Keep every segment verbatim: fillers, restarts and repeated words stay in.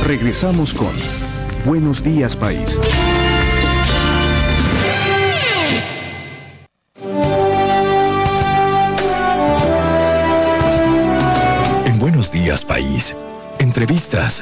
Regresamos con Buenos Días, País. En Buenos Días, País. Entrevistas.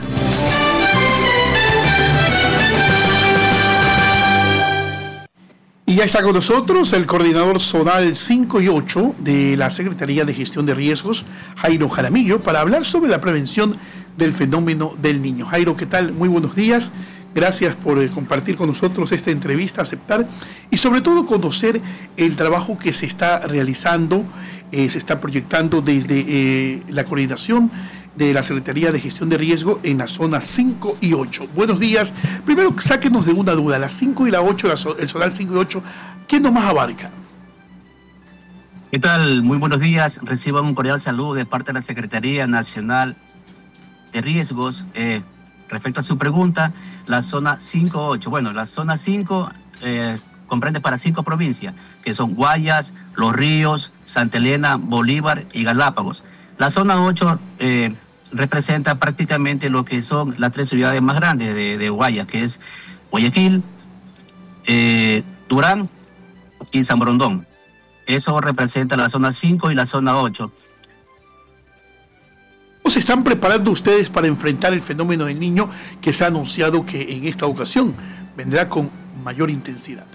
Y ya está con nosotros el coordinador zonal cinco y ocho de la Secretaría de Gestión de Riesgos, Jairo Jaramillo, para hablar sobre la prevención del fenómeno del niño. Jairo, ¿qué tal? Muy buenos días. Gracias por eh, compartir con nosotros esta entrevista, aceptar y sobre todo conocer el trabajo que se está realizando, eh, se está proyectando desde eh, la coordinación de la Secretaría de Gestión de Riesgo en la zona cinco y ocho. Buenos días. Primero, sáquenos de una duda. La cinco y la ocho, la, el zonal cinco y ocho, ¿quién nomás abarca? ¿Qué tal? Muy buenos días. Reciban un cordial saludo de parte de la Secretaría Nacional de Riesgos. Eh, respecto a su pregunta, la zona cinco ocho. Bueno, la zona cinco eh, comprende para cinco provincias, que son Guayas, Los Ríos, Santa Elena, Bolívar y Galápagos. La zona ocho eh, representa prácticamente lo que son las tres ciudades más grandes de, de Guayas, que es Guayaquil, eh, Durán y San Borondón. Eso representa la zona cinco y la zona ocho. ¿Cómo se están preparando ustedes para enfrentar el fenómeno del niño que se ha anunciado que en esta ocasión vendrá con mayor intensidad?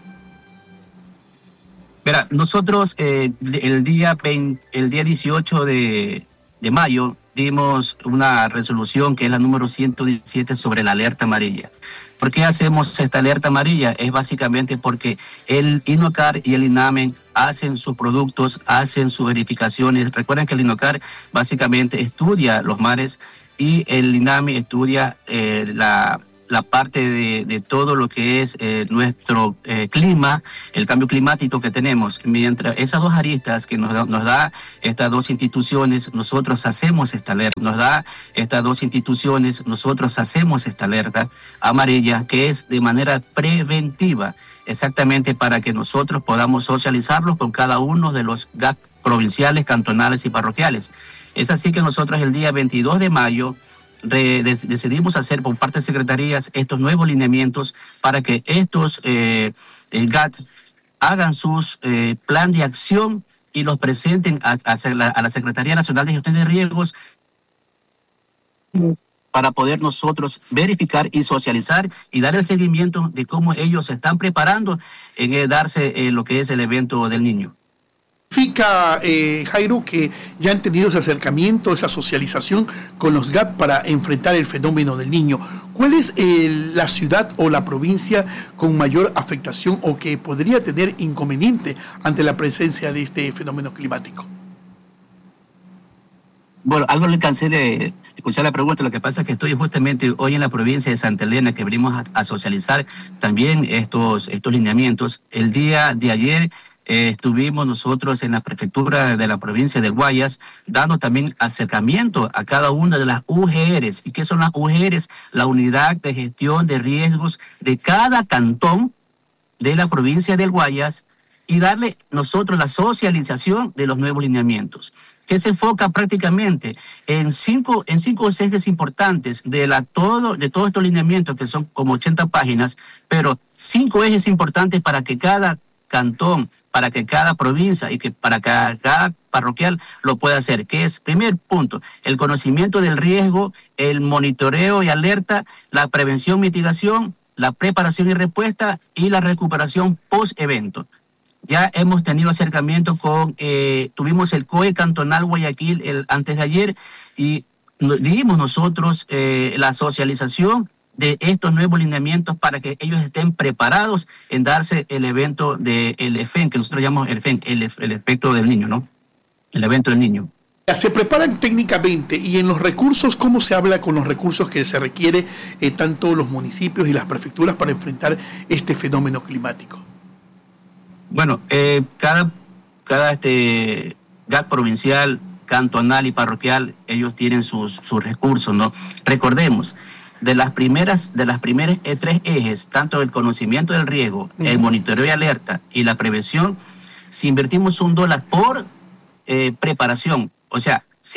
Mira, nosotros eh, el, día veinte, el día dieciocho de, de mayo dimos una resolución que es la número ciento diecisiete sobre la alerta amarilla. ¿Por qué hacemos esta alerta amarilla? Es básicamente porque el INOCAR y el INAME hacen sus productos, hacen sus verificaciones. Recuerden que el INOCAR básicamente estudia los mares y el INAME estudia eh, la, la parte de, de todo lo que es eh, nuestro eh, clima, el cambio climático que tenemos. Mientras esas dos aristas que nos da, nos da estas dos instituciones, nosotros hacemos esta alerta. Nos da estas dos instituciones, nosotros hacemos esta alerta amarilla, que es de manera preventiva, exactamente para que nosotros podamos socializarlos con cada uno de los G A C provinciales, cantonales y parroquiales. Es así que nosotros el día veintidós de mayo Re, de, decidimos hacer por parte de secretarías estos nuevos lineamientos para que estos eh, el G A T hagan sus eh, plan de acción y los presenten a, a, la, a la Secretaría Nacional de Gestión de Riesgos para poder nosotros verificar y socializar y dar el seguimiento de cómo ellos se están preparando en eh, darse eh, lo que es el evento del niño. ¿Significa, eh, Jairo, que ya han tenido ese acercamiento, esa socialización con los G A T para enfrentar el fenómeno del niño? ¿Cuál es eh, la ciudad o la provincia con mayor afectación o que podría tener inconveniente ante la presencia de este fenómeno climático? Bueno, algo le cansé de escuchar la pregunta. Lo que pasa es que estoy justamente hoy en la provincia de Santa Elena, que venimos a, a socializar también estos, estos lineamientos. El día de ayer Eh, estuvimos nosotros en la prefectura de la provincia de Guayas dando también acercamiento a cada una de las U G Rs. ¿Y qué son las U G Rs? La unidad de gestión de riesgos de cada cantón de la provincia del Guayas y darle nosotros la socialización de los nuevos lineamientos, que se enfoca prácticamente en cinco, en cinco ejes importantes de, la, todo, de todos estos lineamientos, que son como ochenta páginas, pero cinco ejes importantes para que cada cantón, para que cada provincia y que para cada, cada parroquial lo pueda hacer, que es, primer punto, el conocimiento del riesgo, el monitoreo y alerta, la prevención, mitigación, la preparación y respuesta y la recuperación post-evento. Ya hemos tenido acercamiento con, eh, tuvimos el C O E cantonal Guayaquil el, antes de ayer y dimos nosotros eh, la socialización de estos nuevos lineamientos para que ellos estén preparados en darse el evento del E F E N, que nosotros llamamos el E F E N, el, el efecto del niño, ¿no? El evento del niño. Se preparan técnicamente y en los recursos, ¿cómo se habla con los recursos que se requiere eh, tanto los municipios y las prefecturas para enfrentar este fenómeno climático? Bueno, eh, cada, cada este G A C provincial, cantonal y parroquial, ellos tienen sus, sus recursos, ¿no? Recordemos, de las primeras, de las primeras eh, tres ejes, tanto el conocimiento del riesgo, uh-huh. el monitoreo y alerta y la prevención, si invertimos un dólar por eh, preparación, o sea,